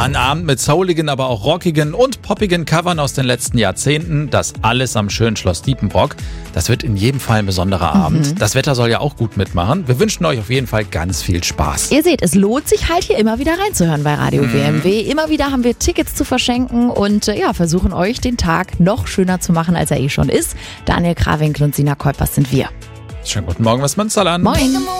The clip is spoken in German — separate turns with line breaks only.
Ein Abend mit souligen, aber auch rockigen und poppigen Covern aus den letzten Jahrzehnten. Das alles am schönen Schloss Diepenbrock. Das wird in jedem Fall ein besonderer Abend. Das Wetter soll ja auch gut mitmachen. Wir wünschen euch auf jeden Fall ganz viel Spaß.
Ihr seht, es lohnt sich halt hier immer wieder reinzuhören bei Radio WMW. Immer wieder haben wir Tickets zu verschenken und versuchen euch den Tag noch schöner zu machen, als er schon ist. Daniel Krawinkel und Sina Kolpers sind wir.
Schönen guten Morgen, was Münsterland.
Moin.